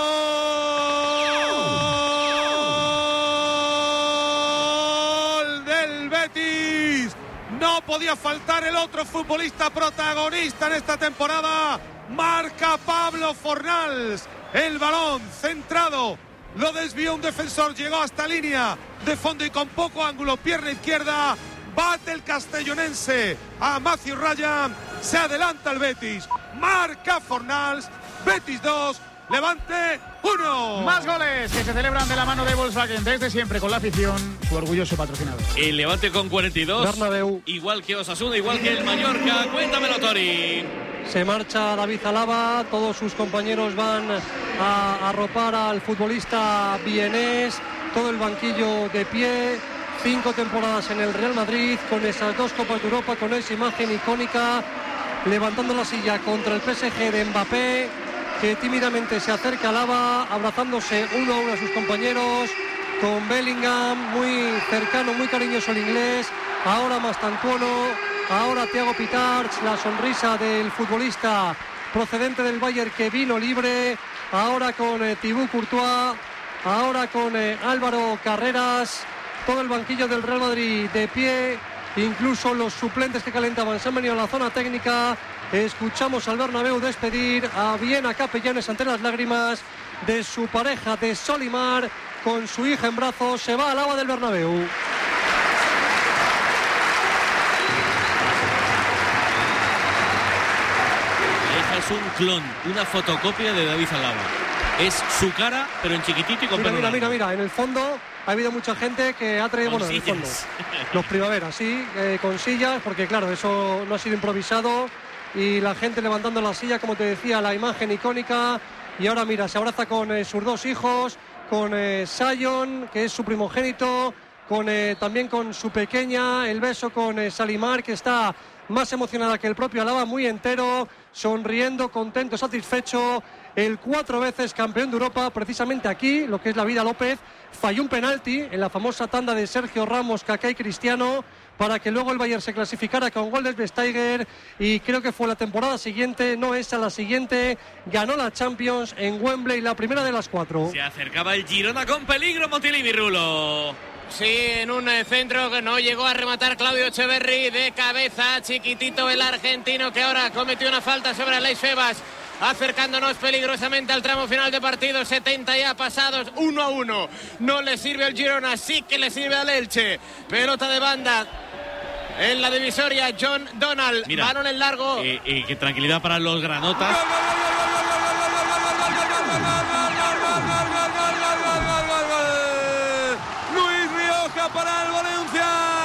¡Gol del Betis! No podía faltar el otro futbolista protagonista en esta temporada. Marca Pablo Fornals, el balón centrado. Lo desvió un defensor, llegó hasta línea de fondo y con poco ángulo, pierna izquierda, bate el castellonense a Matthew Ryan, se adelanta el Betis, marca Fornals, Betis dos, Levante uno. Más goles que se celebran de la mano de Volkswagen desde siempre con la afición, su orgulloso patrocinador. El Levante con cuarenta y dos, Bernabéu. Igual que Osasuna, igual que el Mallorca. Cuéntamelo, Tori. Se marcha David Alaba, todos sus compañeros van a arropar al futbolista vienés, todo el banquillo de pie, cinco temporadas en el Real Madrid, con esas dos Copas de Europa, con esa imagen icónica, levantando la silla contra el P S G de Mbappé, que tímidamente se acerca a Alaba, abrazándose uno a uno a sus compañeros, con Bellingham, muy cercano, muy cariñoso el inglés, ahora Mastantuono. Ahora Thiago Pitarch, la sonrisa del futbolista procedente del Bayern que vino libre. Ahora con eh, Thibaut Courtois, ahora con eh, Álvaro Carreras. Todo el banquillo del Real Madrid de pie. Incluso los suplentes que calentaban se han venido a la zona técnica. Escuchamos al Bernabéu despedir a Viena Capellanes ante las lágrimas de su pareja de Solimar. Con su hija en brazos se va al agua del Bernabéu. Es un clon, una fotocopia de David Alaba. Es su cara, pero en chiquitito y con mira, pelo mira, largo. mira, mira, en el fondo ha habido mucha gente que ha traído, Con bueno, en el fondo, sillas. los primaveras, sí, eh, con sillas, porque claro, eso no ha sido improvisado, y la gente levantando la silla, como te decía, la imagen icónica, y ahora mira, se abraza con eh, sus dos hijos, con eh, Sion, que es su primogénito, con eh, también con su pequeña, el beso con eh, Salimar, que está más emocionada que el propio Alaba, muy entero, sonriendo, contento, satisfecho. El cuatro veces campeón de Europa, precisamente aquí, lo que es la Vida López, falló un penalti en la famosa tanda de Sergio Ramos, Kaká y Cristiano, para que luego el Bayern se clasificara con gol de Schweinsteiger, y creo que fue la temporada siguiente, no esa, la siguiente, ganó la Champions en Wembley, la primera de las cuatro. Se acercaba el Girona con peligro, Montilivi, Rulo. Sí, en un centro que no llegó a rematar Claudio Echeverri de cabeza, chiquitito el argentino que ahora cometió una falta sobre Aleix Febas, acercándonos peligrosamente al tramo final de partido, setenta ya pasados, uno a uno. No le sirve al Girona, sí que le sirve al Elche. Pelota de banda en la divisoria, John Donald, Mira, balón en largo. Eh, eh, qué tranquilidad para los granotas. Para el Valencia.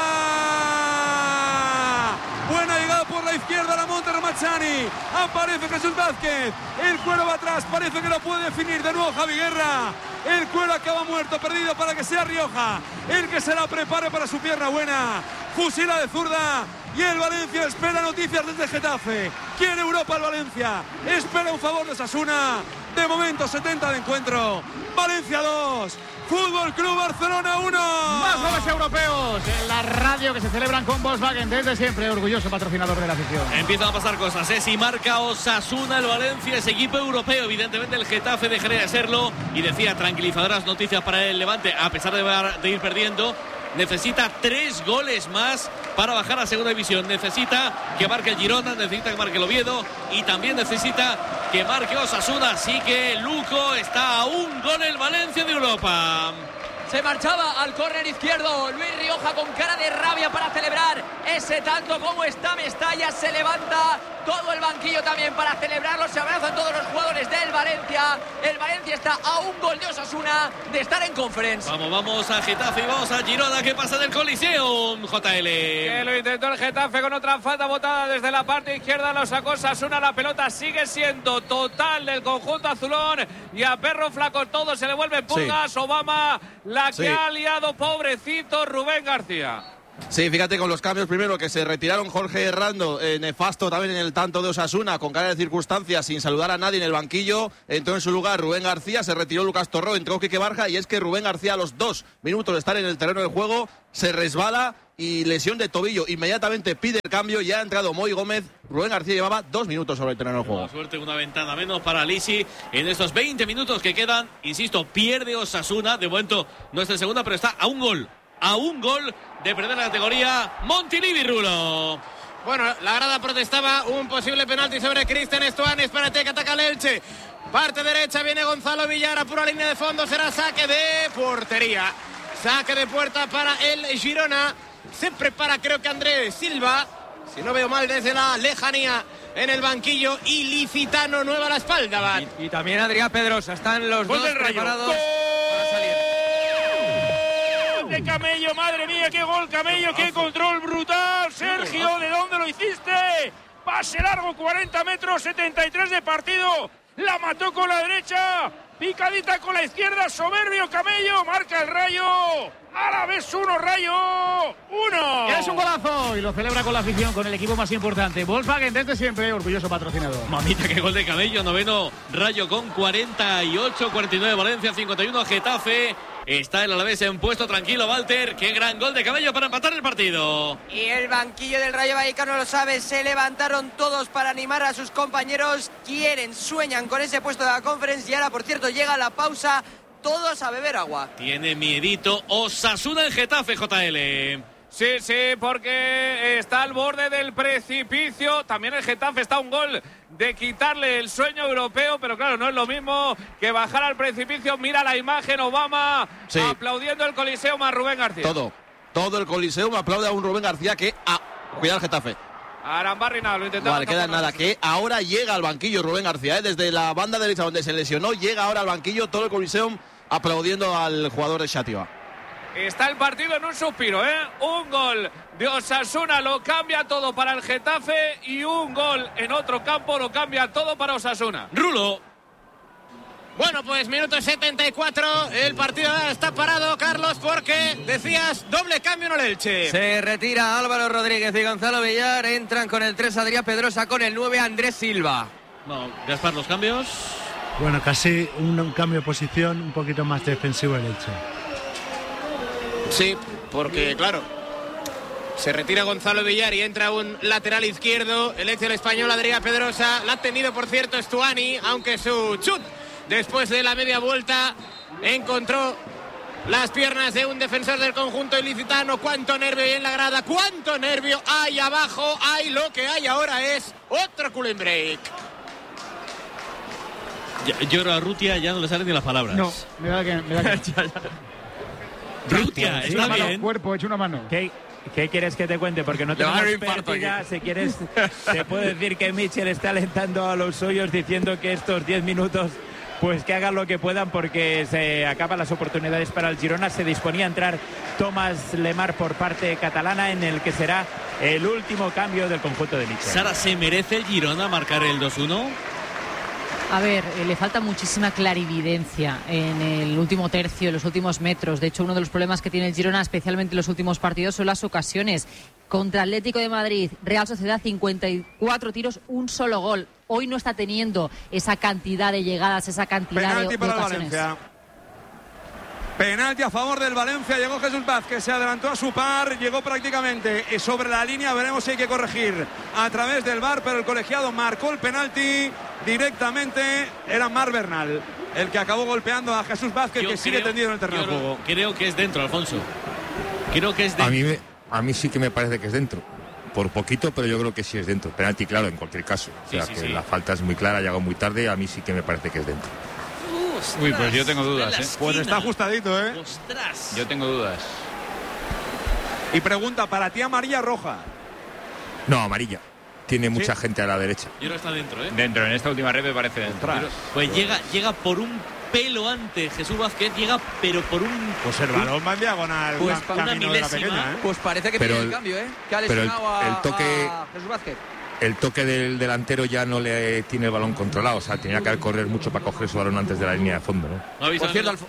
Buena llegada por la izquierda, la monta Ramachani. Aparece Jesús Vázquez. El cuero va atrás, parece que lo puede definir de nuevo Javi Guerra. El cuero acaba muerto, perdido para que sea Rioja el que se la prepare para su pierna buena. Fusila de zurda. Y el Valencia espera noticias desde Getafe. Quiere Europa el Valencia. Espera un favor de Osasuna. De momento setenta de encuentro. Valencia dos. Fútbol Club Barcelona uno. Más goles europeos en la radio que se celebran con Volkswagen desde siempre, orgulloso patrocinador de la afición. Empiezan a pasar cosas, ¿eh? Si marca Osasuna, el Valencia es equipo europeo. Evidentemente el Getafe dejaría de serlo. Y decía, tranquilizadoras noticias para el Levante, a pesar de, de ir perdiendo. Necesita tres goles más para bajar a segunda división. Necesita que marque el Girona, necesita que marque el Oviedo y también necesita que marque Osasuna. Así que Luco está a un gol el Valencia de Europa. Se marchaba al córner izquierdo Luis Rioja con cara de rabia para celebrar ese tanto. Como está Mestalla, se levanta todo el banquillo también para celebrarlo. Se abrazan todos los jugadores del Valencia. El Valencia está a un gol de Osasuna de estar en Conference. Vamos, vamos a Getafe y vamos a Girona. ¿Qué pasa del Coliseum, J L? Que lo intentó el Getafe con otra falta botada desde la parte izquierda. Lo sacó Osasuna. La pelota sigue siendo total del conjunto azulón. Y a Perro Flaco todo se le vuelve pulgas. Sí. Obama, la que sí. ha liado, pobrecito Rubén García. Sí, fíjate con los cambios. Primero que se retiraron Jorge Herrando, eh, nefasto también en el tanto de Osasuna, con cara de circunstancias, sin saludar a nadie en el banquillo. Entró en su lugar Rubén García, se retiró Lucas Torró, entró Quique Barja, y es que Rubén García a los dos minutos de estar en el terreno de juego se resbala y lesión de tobillo. Inmediatamente pide el cambio y ha entrado Moy Gómez. Rubén García llevaba dos minutos sobre el terreno de juego. Con suerte, una ventana menos para Lisi en estos veinte minutos que quedan. Insisto, pierde Osasuna. De momento no está en segunda, pero está a un gol. A un gol de perder la categoría Montilivi, Rulo. Bueno, la grada protestaba un posible penalti sobre Cristian Estuani. Espérate que ataca el Elche. Parte derecha, viene Gonzalo Villar a pura línea de fondo. Será saque de portería. Saque de puerta para el Girona. Se prepara, creo que Andrés Silva. Si no veo mal desde la lejanía en el banquillo. Ilicitano nueva a la espalda. Y, y también Adrián Pedrosa. Están los dos preparados para salir. De Camello, madre mía, qué gol Camello, qué control brutal. Sergio, ¿de dónde lo hiciste? Pase largo, cuarenta metros, setenta y tres de partido. La mató con la derecha, picadita con la izquierda, soberbio Camello, marca el Rayo. A la vez uno, Rayo, uno. Es un golazo y lo celebra con la afición, con el equipo más importante. Volkswagen, desde siempre, orgulloso patrocinador. Mamita, qué gol de Camello, noveno Rayo con cuarenta y ocho, cuarenta y nueve Valencia, cincuenta y uno Getafe. Está el Alavés en puesto tranquilo, Walter. Qué gran gol de Camello para empatar el partido. Y el banquillo del Rayo Vallecano lo sabe, se levantaron todos para animar a sus compañeros. Quieren, sueñan con ese puesto de la Conference y ahora, por cierto, llega la pausa. Todos a beber agua. Tiene miedito Osasuna en Getafe, J L. Sí, sí, porque está al borde del precipicio. También el Getafe está a un gol de quitarle el sueño europeo, pero claro, no es lo mismo que bajar al precipicio. Mira la imagen, Obama sí. aplaudiendo el Coliseum a Rubén García. Todo, todo el Coliseum aplaude a un Rubén García que... Ah, cuidado el Getafe. Arambarri nada, lo intentaba. Vale, queda nada, que ahora llega al banquillo Rubén García, ¿eh? Desde la banda derecha donde se lesionó, llega ahora al banquillo todo el Coliseum aplaudiendo al jugador de Xativa. Está el partido en un suspiro, ¿eh? Un gol de Osasuna lo cambia todo para el Getafe y un gol en otro campo lo cambia todo para Osasuna. Rulo. Bueno, pues minuto setenta y cuatro, el partido está parado, Carlos, porque decías doble cambio en el Elche. Se retira Álvaro Rodríguez y Gonzalo Villar, entran con el tres Adrián Pedrosa, con el nueve Andrés Silva. No, Gaspar, los cambios. Bueno, casi un, un cambio de posición, un poquito más defensivo el Elche. Sí, porque claro, se retira Gonzalo Villar y entra un lateral izquierdo, el ex del español Adrián Pedrosa. La ha tenido, por cierto, Estuani, aunque su chut después de la media vuelta encontró las piernas de un defensor del conjunto ilicitano. Cuánto nervio hay en la grada, cuánto nervio hay abajo. Hay lo que hay ahora es otro cooling break. Yo creo a Rutia ya no le salen ni las palabras. No, me da que... Me da que... Rutia, sí, está mano, bien. Cuerpo, hecho una mano. ¿Qué, ¿Qué quieres que te cuente? Porque no tenemos pérdida. Si quieres, te puedo decir que Mitchell está alentando a los suyos diciendo que estos diez minutos, pues que hagan lo que puedan porque se acaban las oportunidades para el Girona. Se disponía a entrar Tomás Lemar por parte catalana en el que será el último cambio del conjunto de Mitchell. Sara, ¿se merece el Girona marcar el dos uno? A ver, eh, le falta muchísima clarividencia en el último tercio, en los últimos metros. De hecho, uno de los problemas que tiene el Girona, especialmente en los últimos partidos, son las ocasiones. Contra Atlético de Madrid, Real Sociedad, cincuenta y cuatro tiros, un solo gol. Hoy no está teniendo esa cantidad de llegadas, esa cantidad Penalti de, de para ocasiones. Valencia. Penalti a favor del Valencia. Llegó Jesús Vázquez, se adelantó a su par, llegó prácticamente sobre la línea. Veremos si hay que corregir a través del V A R, pero el colegiado marcó el penalti directamente. Era Mar Bernal el que acabó golpeando a Jesús Vázquez, Yo que creo, sigue tendido en el terreno de juego. Creo que es dentro, Alfonso. Creo que es dentro. A mí, me, a mí sí que me parece que es dentro. Por poquito, pero yo creo que sí es dentro. Penalti, claro, en cualquier caso. O sea, sí, sí, que sí. la falta es muy clara, llegó muy tarde. A mí sí que me parece que es dentro. Ostras, Uy, pues yo tengo dudas, ¿eh? Pues está ajustadito, ¿eh? Ostras. Yo tengo dudas. Y pregunta, ¿para ti amarilla o roja? No, amarilla. Tiene mucha ¿Sí? gente a la derecha. Yo creo que está dentro, ¿eh? Dentro, en esta última red me parece dentro. Pero, pues llega, llega por un pelo antes. Jesús Vázquez llega, pero por un... Pues el balón va en diagonal, Pues ca- para una camino de la milésima. pequeña, ¿eh? Pues parece que Pero pide el el- cambio, ¿eh? Que ha pero el- lesionado el a, toque- a Jesús Vázquez. El toque del delantero ya no le tiene el balón controlado. O sea, tenía que correr mucho para coger su balón antes de la línea de fondo, ¿no? ¿No habéis Por cierto, habido- Alf-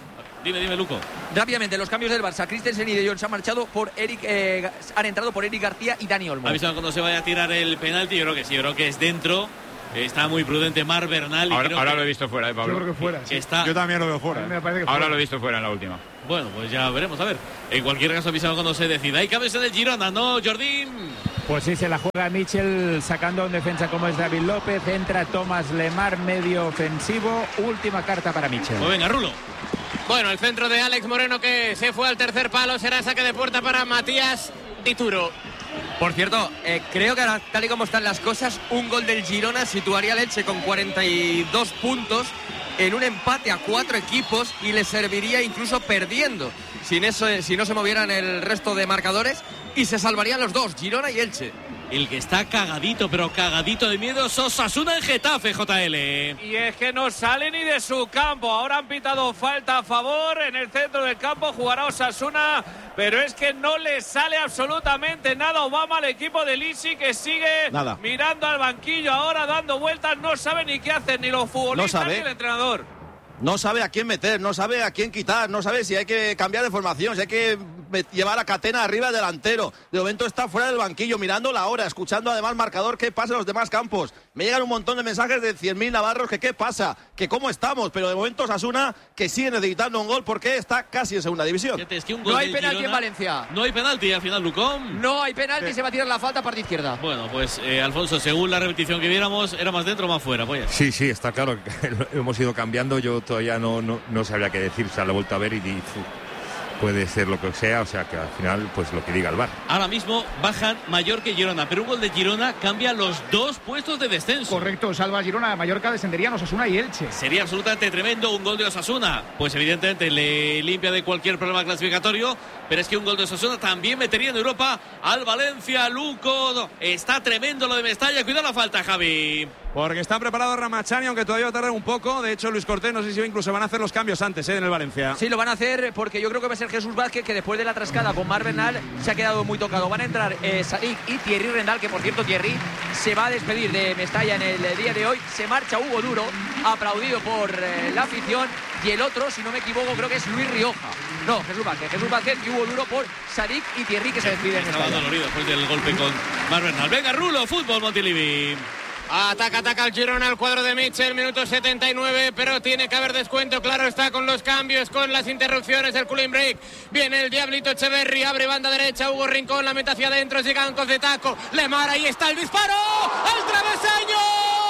Dime, dime, Luco. Rápidamente, los cambios del Barça. Christensen y De Jong se han marchado por Eric, eh, han entrado por Eric García y Dani Olmo. ¿Avisan cuando se vaya a tirar el penalti? Yo creo que sí, yo creo que es dentro. Está muy prudente Mar Bernal. Y ahora creo ahora que lo he visto fuera, ¿eh, Pablo? Yo creo que fuera. Que Sí. está... Yo también lo veo fuera. Me parece que Ahora fuera. lo he visto fuera en la última. Bueno, pues ya veremos, a ver. En cualquier caso, avisado cuando se decida. Hay cambios en el Girona, ¿no, Jordín? Pues sí, se la juega Michel sacando a un defensa como es David López. Entra Tomás Lemar, medio ofensivo. Última carta para Michel. Pues venga, Rulo. Bueno, el centro de Alex Moreno que se fue al tercer palo. Será saque de puerta para Matías Dituro. Por cierto, eh, creo que ahora, tal y como están las cosas, un gol del Girona situaría al Elche con cuarenta y dos puntos en un empate a cuatro equipos y le serviría incluso perdiendo sin eso, si no se movieran el resto de marcadores, y se salvarían los dos, Girona y Elche. El que está cagadito, pero cagadito de miedo es Osasuna en Getafe, J L. Y es que no sale ni de su campo. Ahora han pitado falta a favor. En el centro del campo jugará Osasuna, pero es que no le sale absolutamente nada. Obama al equipo de Lisi, que sigue Nada. mirando al banquillo ahora, dando vueltas. No sabe ni qué hacer, ni los futbolistas No sabe. ni el entrenador. No sabe a quién meter, no sabe a quién quitar, no sabe si hay que cambiar de formación, si hay que llevar a Catena arriba delantero. De momento está fuera del banquillo, mirando la hora, escuchando además marcador, qué pasa en los demás campos. Me llegan un montón de mensajes de cien mil navarros que qué pasa, que cómo estamos, pero de momento Osasuna que sigue necesitando un gol porque está casi en segunda división. Es que un gol No hay del penalti Girona- en Valencia. No hay penalti al final, Lucón. No hay penalti, se va a tirar la falta a parte izquierda. Bueno, pues eh, Alfonso, según la repetición que viéramos, era más dentro o más fuera. Pues ya. Sí, sí, está claro. Lo hemos ido cambiando. Yo todavía no, no, no sabría qué decir. O sea, lo he vuelto a ver y, y fu, puede ser lo que sea. O sea, que al final, pues lo que diga el V A R. Ahora mismo bajan Mallorca y Girona, pero un gol de Girona cambia los dos puestos de descenso. Correcto, salva Girona, Mallorca descenderían Osasuna y Elche. Sería absolutamente tremendo un gol de Osasuna. Pues evidentemente le limpia de cualquier problema clasificatorio, pero es que un gol de Osasuna también metería en Europa al Valencia. Luco, está tremendo lo de Mestalla. Cuidado la falta, Javi. Porque está preparado Ramachani, aunque todavía va a tardar un poco. De hecho, Luis Cortés, no sé si incluso van a hacer los cambios antes, ¿eh? En el Valencia. Sí, lo van a hacer porque yo creo que va a ser Jesús Vázquez, que después de la trascada con Mar Bernal se ha quedado muy tocado. Van a entrar eh, Sadik y Thierry Rendal, que por cierto Thierry se va a despedir de Mestalla en el día de hoy. Se marcha Hugo Duro, aplaudido por eh, la afición. Y el otro, si no me equivoco, creo que es Luis Rioja. No, Jesús Vázquez. Jesús Vázquez y Hugo Duro por Sadik y Thierry, que se despiden. Estaba dolorido después del golpe con Mar Bernal. Venga, Rulo, fútbol, Montilivi. Ataca, ataca el Girona, el cuadro de Mitchell, minuto setenta y nueve, pero tiene que haber descuento, claro está, con los cambios, con las interrupciones, el cooling break. Viene el Diablito Echeverri, abre banda derecha, Hugo Rincón, la mete hacia adentro, llegan con de taco, Lemar, ahí está el disparo, ¡al travesaño!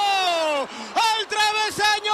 ¡Al travesaño,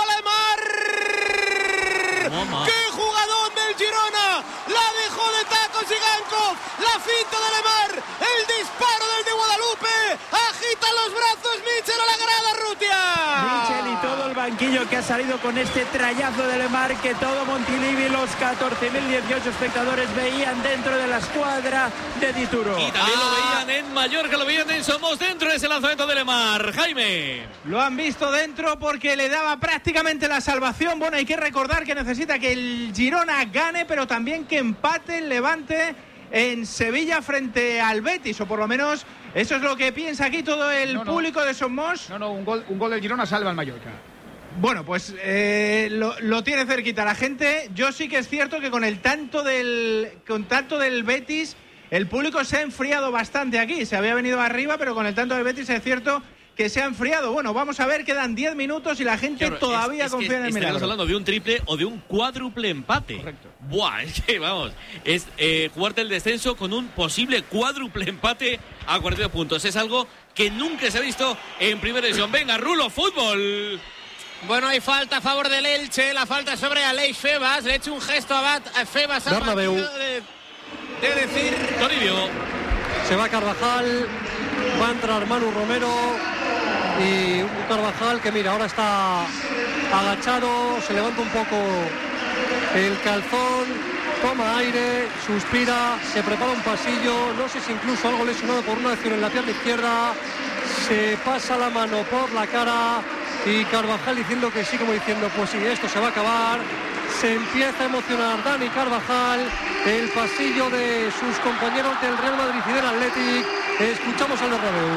Lemar! Mama. ¡Qué jugador del Girona! La dejó de tacos Gigankov, la finta de Lemar, el disparo del de Guadalupe, agita los brazos Mitchell a la grada, Rutia. Michel y todo el banquillo que ha salido con este trayazo de Lemar, que todo Montilivi, los catorce mil dieciocho espectadores veían dentro de la escuadra de Dituro. Y también Ah. lo veían en Mallorca, lo veían en Somos dentro de ese lanzamiento de Lemar. Jaime. Lo han visto dentro porque le daba prácticamente la salvación. Bueno, hay que recordar que necesita que el Girona gane, pero también que empate el Levante en Sevilla frente al Betis, o por lo menos eso es lo que piensa aquí todo el No, no. público de Somos. No, no, un gol, un gol del Girona salva al Mallorca. Bueno, pues eh, lo, lo tiene cerquita la gente. Yo sí que es cierto que con el tanto del con tanto del Betis, el público se ha enfriado bastante aquí. Se había venido arriba, pero con el tanto del Betis es cierto que se ha enfriado. Bueno, vamos a ver, quedan diez minutos y la gente Claro, todavía es- es que confía en el Estamos milagro. hablando de un triple o de un cuádruple empate. Correcto. Buah, es que vamos, es eh, jugarte el descenso con un posible cuádruple empate a cuarenta y dos puntos. Es algo que nunca se ha visto en primera división. Venga, Rulo, fútbol. Bueno, hay falta a favor del Elche, la falta sobre Aleix Febas, le ha hecho un gesto a, Bat, a Febas al Bernabéu. banquillo de, de decir... Toribio. Se va Carvajal, va a entrar Manu Romero y un Carvajal que mira, ahora está agachado, se levanta un poco el calzón, toma aire, suspira, se prepara un pasillo, no sé si incluso algo lesionado por una acción en la pierna izquierda, se pasa la mano por la cara y Carvajal diciendo que sí, como diciendo pues sí, esto se va a acabar. Se empieza a emocionar Dani Carvajal, el pasillo de sus compañeros del Real Madrid y del Athletic. Escuchamos al Bernabéu.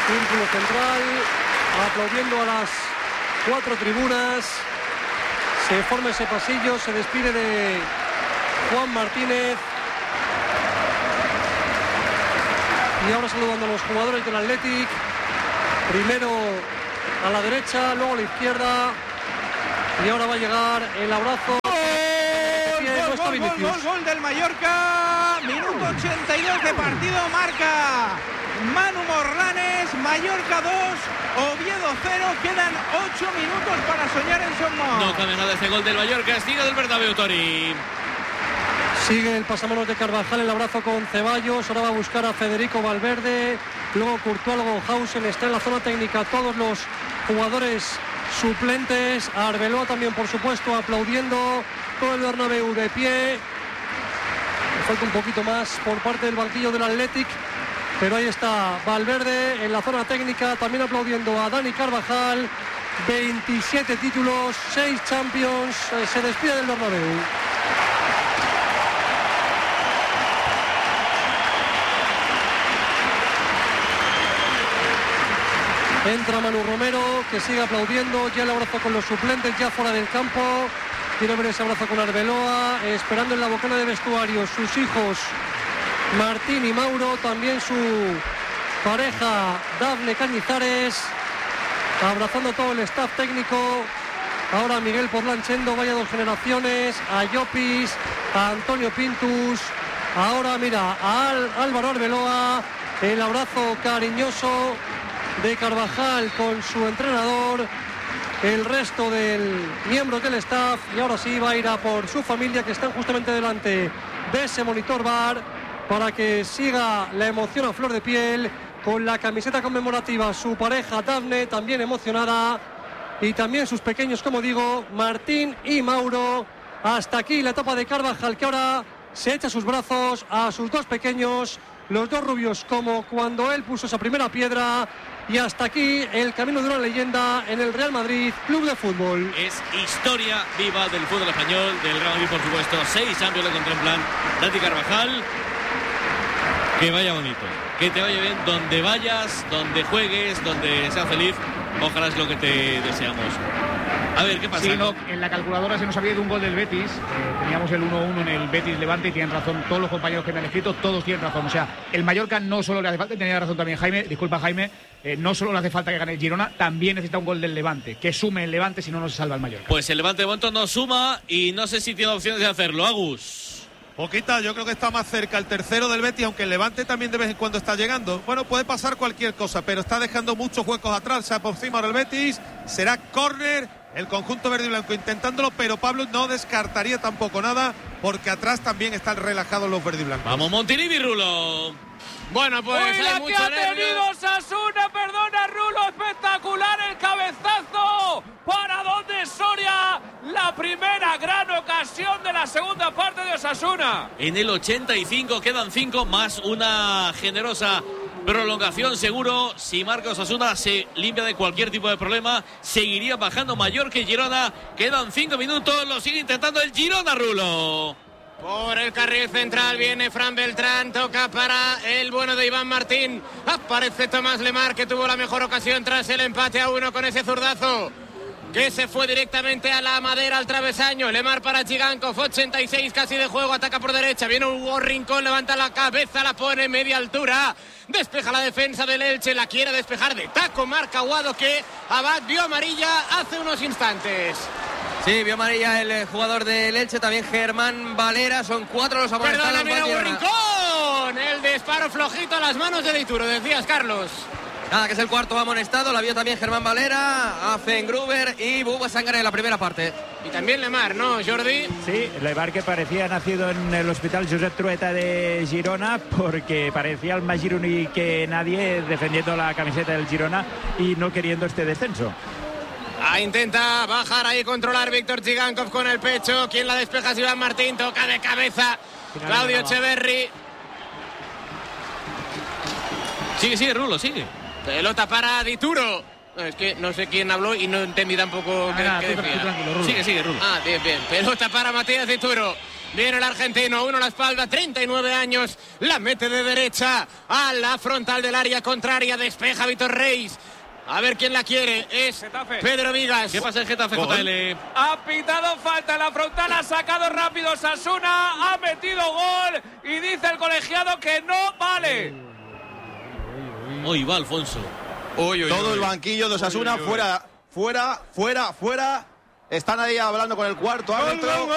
Círculo central, aplaudiendo a las cuatro tribunas. Se forma ese pasillo, se despide de Juan Martínez. Y ahora saludando a los jugadores del Athletic. Primero a la derecha, luego a la izquierda. Y ahora va a llegar el abrazo. Gol, gol, gol, gol, gol del Mallorca. Minuto ochenta y dos de partido. Marca Manu Morlanes. Mallorca dos, Oviedo cero. Quedan ocho minutos para soñar en Son Moix. No cabe nada este gol del Mallorca. Sigue del Bernabéu, Tori. Sigue el pasamanos de Carvajal, el abrazo con Ceballos. Ahora va a buscar a Federico Valverde. Luego Courtois, luego Hausen. Está en la zona técnica todos los jugadores suplentes. Arbeloa también, por supuesto, aplaudiendo. Todo el Bernabéu de pie. Falta un poquito más por parte del banquillo del Athletic. Pero ahí está Valverde en la zona técnica. También aplaudiendo a Dani Carvajal. veintisiete títulos, seis Champions. Se despide del Bernabéu. Entra Manu Romero, que sigue aplaudiendo. Ya el abrazo con los suplentes, ya fuera del campo. Quiero ver ese abrazo con Arbeloa. Esperando en la bocana de vestuario sus hijos Martín y Mauro. También su pareja Dafne Cañizares. Abrazando todo el staff técnico. Ahora Miguel Porlanchendo, vaya dos generaciones. A Llopis, a Antonio Pintus. Ahora mira a Al- Álvaro Arbeloa. El abrazo cariñoso de Carvajal con su entrenador, el resto del miembros del staff. Y ahora sí va a ir a por su familia, que están justamente delante de ese monitor bar, para que siga la emoción a flor de piel. Con la camiseta conmemorativa su pareja Dafne, también emocionada, y también sus pequeños, como digo, Martín y Mauro. Hasta aquí la etapa de Carvajal, que ahora se echa sus brazos a sus dos pequeños, los dos rubios, como cuando él puso esa primera piedra. Y hasta aquí el camino de una leyenda en el Real Madrid Club de Fútbol. Es historia viva del fútbol español, del Real Madrid, por supuesto. Seis Champions le contemplan. Dani Carvajal, que vaya bonito, que te vaya bien donde vayas, donde juegues, donde seas feliz. Ojalá es lo que te deseamos. A ver, ¿qué pasa? Sí, no, en la calculadora se nos había ido un gol del Betis. Eh, teníamos el uno uno en el Betis Levante y tienen razón todos los compañeros que me han escrito, todos tienen razón. O sea, el Mallorca no solo le hace falta, y tenía razón también Jaime, disculpa Jaime, eh, no solo le hace falta que gane el Girona, también necesita un gol del Levante, que sume el Levante, si no, no se salva el Mallorca. Pues el Levante de momento no suma y no sé si tiene opciones de hacerlo. Agus. Poquita, yo creo que está más cerca el tercero del Betis, aunque el Levante también de vez en cuando está llegando. Bueno, puede pasar cualquier cosa, pero está dejando muchos huecos atrás. Se aproxima ahora el Betis, será córner, el conjunto verde y blanco intentándolo, pero Pablo no descartaría tampoco nada, porque atrás también están relajados los verde y blancos. Vamos, Montilivi, Rulo. Bueno, pues Uy, hay la mucho que ha nervio. tenido Osasuna, perdona Rulo, espectacular el cabezazo para donde Soria, la primera gran ocasión de la segunda parte de Osasuna. En el ochenta y cinco quedan cinco más una generosa prolongación. Seguro, si marca Osasuna se limpia de cualquier tipo de problema, seguiría bajando Mallorca y Girona. Quedan cinco minutos, lo sigue intentando el Girona, Rulo. Por el carril central viene Fran Beltrán, toca para el bueno de Iván Martín. Aparece Tomás Lemar, que tuvo la mejor ocasión tras el empate a uno con ese zurdazo, que se fue directamente a la madera, al travesaño. Lemar para Chigankov, ochenta y seis casi de juego, ataca por derecha, viene Hugo Rincón, levanta la cabeza, la pone en media altura, despeja la defensa del Elche, la quiere despejar de taco Marc Aguado, que Abad vio amarilla hace unos instantes. Sí, vio amarilla el jugador del Elche, también Germán Valera, son cuatro los amonestados. Perdona, mira Hugo Rincón, el disparo flojito a las manos de Dituro, decías Carlos. Nada, que es el cuarto amonestado, la vio también Germán Valera, Afengruber y Bubba Sangare en la primera parte. Y también Lemar, ¿no, Jordi? Sí, Lemar, que parecía nacido en el hospital Josep Trueta de Girona, porque parecía el más gironí que nadie, defendiendo la camiseta del Girona y no queriendo este descenso. Ah, intenta bajar ahí, controlar Víctor Chigankov con el pecho. ¿Quién la despeja? Es Iván Martín, toca de cabeza Claudio Echeverri. Sigue, sigue, Rulo, sigue. Pelota para Dituro. No, es que no sé quién habló y no entendí tampoco Ah, qué, nada, qué tú, decía. tú tranquilo, Rulo. Sigue, sigue, Rulo. Ah, bien, bien. Pelota para Matías Dituro. Viene el argentino, uno a la espalda, treinta y nueve años. La mete de derecha a la frontal del área contraria. Despeja Víctor Reis. A ver quién la quiere. Es Getafe. Pedro Vigas. ¿Qué pasa en Getafe, Gol. J L? Ha pitado falta en la frontal, ha sacado rápido Osasuna, ha metido gol y dice el colegiado que no vale. Hoy va Alfonso. Uy, uy, Todo uy. el banquillo de Osasuna fuera, fuera, fuera, fuera. Están ahí hablando con el cuarto árbitro.